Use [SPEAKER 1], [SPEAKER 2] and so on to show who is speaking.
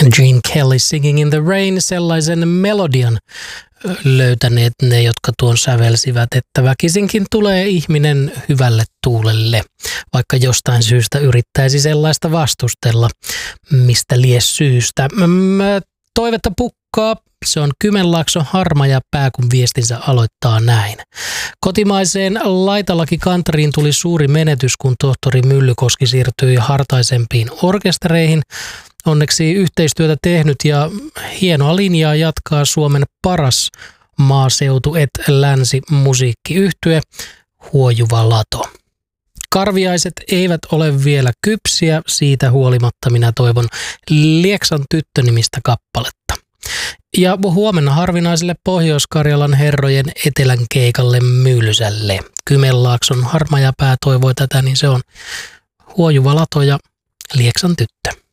[SPEAKER 1] Gene Kelly Singing in the Rain, sellaisen melodian löytäneet ne, jotka tuon sävelsivät, että väkisinkin tulee ihminen hyvälle tuulelle, vaikka jostain syystä yrittäisi sellaista vastustella, mistä lies syystä. Toivetta pukkaa, se on Kymenlaakson Harmajapää, kun viestinsä aloittaa näin. Kotimaiseen laitalakikanteriin tuli suuri menetys, kun tohtori Myllykoski siirtyi hartaisempiin orkestereihin. Onneksi yhteistyötä tehnyt ja hienoa linjaa jatkaa Suomen paras maaseutu- et länsimusiikkiyhtye Huojuva Lato. Karviaiset eivät ole vielä kypsiä, siitä huolimatta minä toivon Lieksan tyttö-nimistä kappaletta. Ja huomenna harvinaiselle Pohjois-Karjalan herrojen etelän keikalle Myllysälle. Kymenlaakson Harmajapää toivoi tätä, niin se on Huojuva Lato ja Lieksan tyttö.